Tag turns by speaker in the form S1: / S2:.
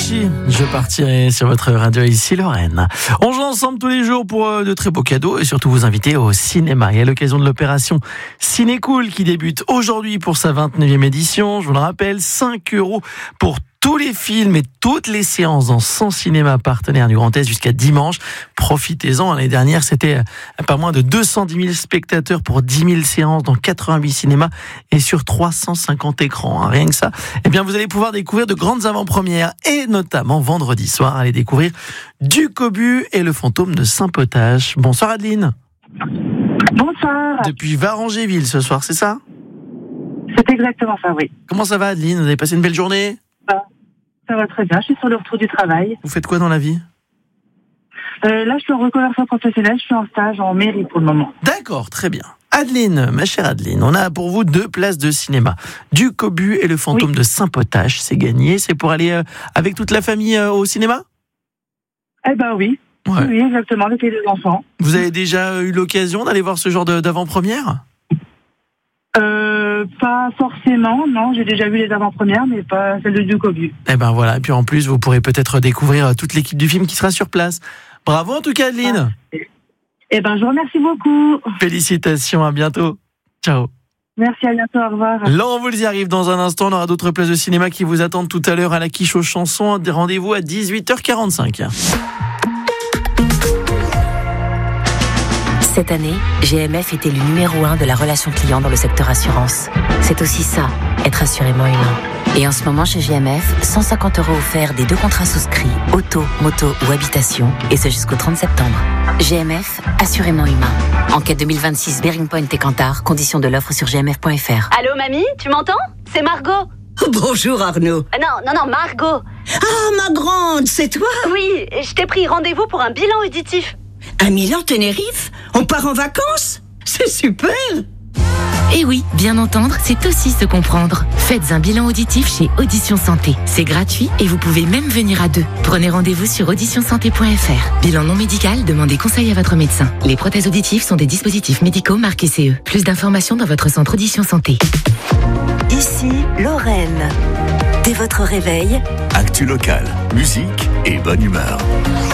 S1: Avicii, je partirai sur votre radio ici Lorraine. On joue ensemble tous les jours pour de très beaux cadeaux et surtout vous inviter au cinéma. Et à l'occasion de l'opération Ciné Cool qui débute aujourd'hui pour sa 29e édition, je vous le rappelle, 5 € pour tous les films et toutes les séances dans 100 cinémas partenaires du Grand Est jusqu'à dimanche. Profitez-en. L'année dernière, c'était pas moins de 210 000 spectateurs pour 10 000 séances dans 88 cinémas et sur 350 écrans. Rien que ça. Eh bien, vous allez pouvoir découvrir de grandes avant-premières et notamment vendredi soir, allez découvrir Du Cobu et le fantôme de Saint-Potache. Bonsoir Adeline.
S2: Bonsoir.
S1: Depuis Varangéville ce soir, c'est ça ?
S2: C'est exactement ça, oui.
S1: Comment ça va Adeline ? Vous avez passé une belle journée ?
S2: Ça va très bien, je suis sur le retour du travail.
S1: Vous faites quoi dans la vie ?
S2: Là, je suis en reconversion professionnelle, je suis en stage en mairie pour le moment.
S1: D'accord, très bien. Adeline, ma chère Adeline, on a pour vous 2 places de cinéma. Du Cobu et le fantôme de Saint-Potache, c'est gagné. C'est pour aller avec toute la famille au cinéma ?
S2: Eh ben oui.
S1: Ouais.
S2: Oui, exactement, avec les 2 enfants.
S1: Vous avez déjà eu l'occasion d'aller voir ce genre d'avant-première ?
S2: Pas forcément, non. J'ai déjà vu les avant-premières, mais pas celle de Du Cobu.
S1: Eh ben voilà, et puis en plus, vous pourrez peut-être découvrir toute l'équipe du film qui sera sur place. Bravo en tout cas, Adeline.
S2: Eh ben, je vous remercie beaucoup.
S1: Félicitations, à bientôt. Ciao.
S2: Merci, à bientôt, au revoir.
S1: Laurent Voulzy arrive dans un instant. On aura d'autres places de cinéma qui vous attendent tout à l'heure à la Quiche aux Chansons. Rendez-vous à 18h45.
S3: Cette année, GMF était le numéro 1 de la relation client dans le secteur assurance. C'est aussi ça, être assurément humain. Et en ce moment, chez GMF, 150 € offerts des 2 contrats souscrits, auto, moto ou habitation, et ce jusqu'au 30 septembre. GMF, assurément humain. Enquête 2026, Bearing Point et Kantar, conditions de l'offre sur gmf.fr.
S4: Allô, mamie, tu m'entends ? C'est Margot.
S5: Bonjour Arnaud.
S4: Non, Margot.
S5: Ah, ma grande, c'est toi ?
S4: Oui, je t'ai pris rendez-vous pour un bilan auditif.
S5: À Milan, Tenerife ? On part en vacances ? C'est super !
S3: Et oui, bien entendre, c'est aussi se comprendre. Faites un bilan auditif chez Audition Santé. C'est gratuit et vous pouvez même venir à 2. Prenez rendez-vous sur auditionsanté.fr. Bilan non médical, demandez conseil à votre médecin. Les prothèses auditives sont des dispositifs médicaux marqués CE. Plus d'informations dans votre centre Audition Santé.
S6: Ici, Lorraine. Dès votre réveil,
S7: Actu locale, musique et bonne humeur.